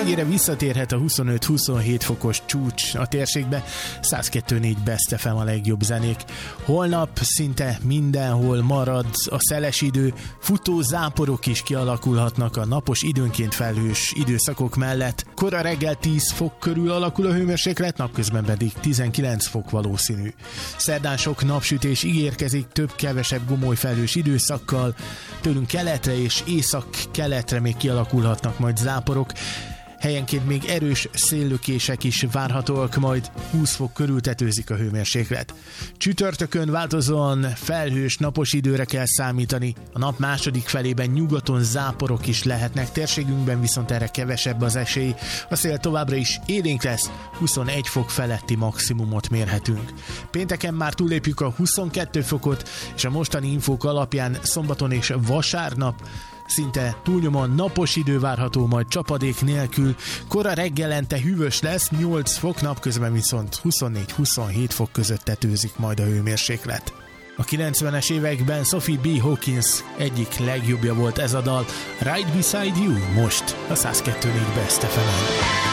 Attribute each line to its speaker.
Speaker 1: végére visszatérhet a 25-27 fokos csúcs a térségbe, 102.4 Best FM a legjobb zenék. Holnap szinte mindenhol marad a szeles idő, futó záporok is kialakulhatnak a napos időnként felhős időszakok mellett. Kora reggel 10 fok körül alakul a hőmérséklet, napközben pedig 19 fok valószínű. Szerdán sok napsütés ígérkezik, több-kevesebb gomoly felhős időszakkal, tőlünk keletre és észak-keletre még kialakulhatnak majd záporok. Helyenként még erős széllökések is várhatóak, majd 20 fok körül tetőzik a hőmérséklet. Csütörtökön változóan felhős napos időre kell számítani, a nap második felében nyugaton záporok is lehetnek, térségünkben viszont erre kevesebb az esély. A szél továbbra is élénk lesz, 21 fok feletti maximumot mérhetünk. Pénteken már túllépjük a 22 fokot, és a mostani infók alapján szombaton és vasárnap szinte túlnyomóan napos idő várható, majd csapadék nélkül. Kora reggelente hűvös lesz, 8 fok, napközben viszont 24-27 fok között tetőzik majd a hőmérséklet. A 90-es években Sophie B. Hawkins egyik legjobbja volt ez a dal, Right Beside You, most a 102.4 Best FM-en.